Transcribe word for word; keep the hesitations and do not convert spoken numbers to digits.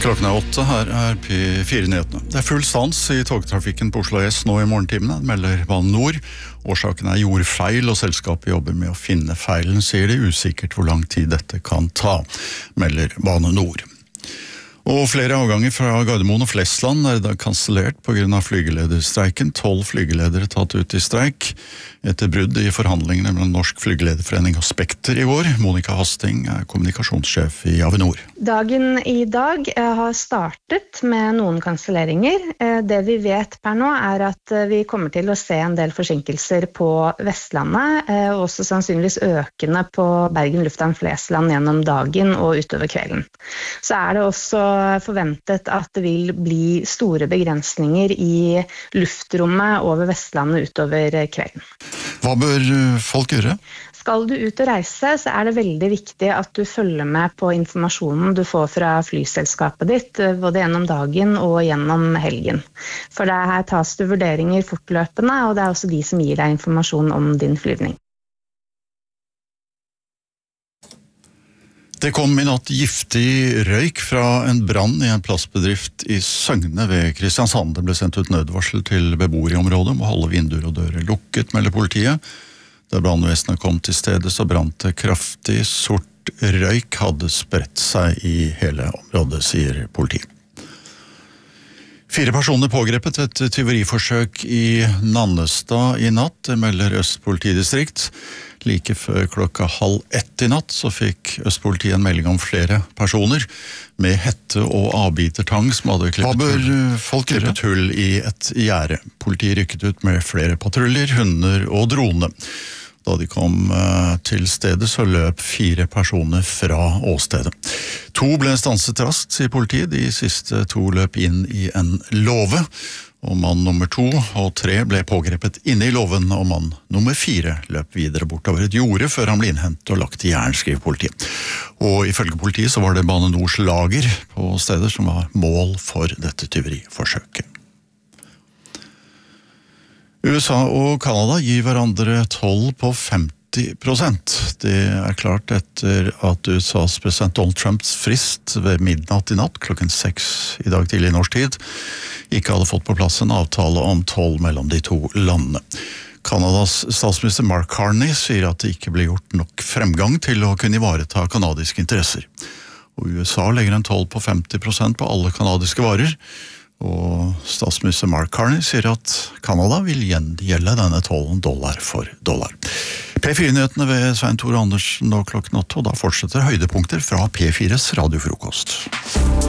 Klokken er åtte, her er P fire-nyhetene. Det er full stans i togtrafikken på Oslo S nå i morgentimene, melder Bane Nor. Årsaken er jordfeil, og selskapet jobber med å finne feilen, sier det usikkert hvor lang tid dette kan ta, melder Bane Nor. Og flere avganger fra Gardermoen og Flesland er da kansellert på grunn av flygelederstreiken. Tolv flygeledere tatt ut i streik etter brudd i forhandlingene mellom Norsk Flygelederforening og Spekter i går. Monica Hasting er kommunikasjonssjef i Avinor. Dagen i dag har startet med noen kanselleringer. Det vi vet per nå er at vi kommer til å se en del forsinkelser på Vestlandet, og også sannsynligvis økende på Bergen Lufthavn Flesland gjennom dagen og utover kvelden. Så er det også forventet at det vil bli store begrensninger i luftrommet over Vestlandet utover kvelden. Hva bør folk gjøre? Skal du ut og reise, så er det veldig viktig at du følger med på informasjonen du får fra flyselskapet ditt, både gjennom dagen og gjennom helgen. For det her tas det vurderinger fortløpende, og det er også de som gir deg informasjon om din flyvning. Det kom i natt giftig røyk fra en brann i en plastbedrift i Søgne ved Kristiansand. Det ble sendt ut nødvarsel til beboere i området om å holde vinduer og dører lukket, melder politiet. Da brannvesenet kom til stedet, så brant det kraftig. Sort røyk hadde spredt seg i hele området, sier politiet. Fire personer pågrepet et tyveriforsøk i Nannestad i natt, det melder Øst politidistrikt. Like før klokka halv ett i natt så fikk Østpolitiet en melding om flere personer med hette og avbitertang som hadde klippet hull, klippet hull i et gjerde. Politiet rykket ut med flere patruljer, hunder og drone. Da de kom til stedet så løp fire personer fra åstedet. To ble stanset raskt, sier politiet. De siste to løp inn i en låve. Og mann nummer to og tre ble pågrepet inne i låven, og mann nummer fire løp videre bortover et jorde før han ble innhentet og lagt i jern, skriver politiet. Og ifølge politiet så var det Bane Nors lager på stedet som var mål for dette tyveriforsøket. U S A og Canada gir hverandre toll på femti prosent. Det er klart etter at U S A's president Donald Trumps frist ved midnatt i natt, klokken seks i dag tidlig i norsk tid, ikke hadde fått på plass en avtale om toll mellom de to landene. Kanadas statsminister Mark Carney sier at det ikke ble gjort nok fremgang til å kunne ivareta kanadiske interesser. Og U S A legger en toll på femti prosent på alle kanadiske varer, og statsminister Mark Carney sier at Kanada vil gjengjelde denne tollen dollar for dollar. P fire-nyhetene ved Svein Tore Andersen og klokken åtte, og da fortsetter høydepunkter fra P fires radiofrokost.